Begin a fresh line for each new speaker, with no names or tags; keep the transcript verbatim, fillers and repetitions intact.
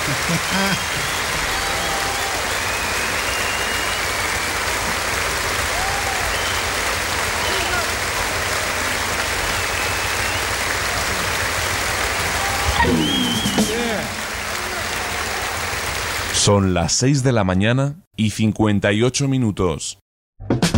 Son las seis de la mañana y cincuenta y ocho minutos.